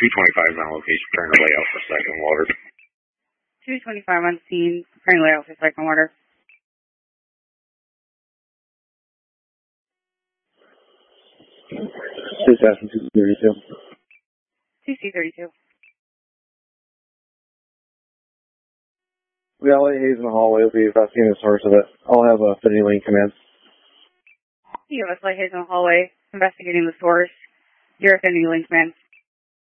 225 on location, preparing to lay out for second water. 225 on scene, preparing layout for second water. Assassin 232. 2C32. We got light haze in the hallway. We'll be investigating the source of it. I'll have a Affinity Link come in. You have a light haze in the hallway, investigating the source. Your Affinity Link man.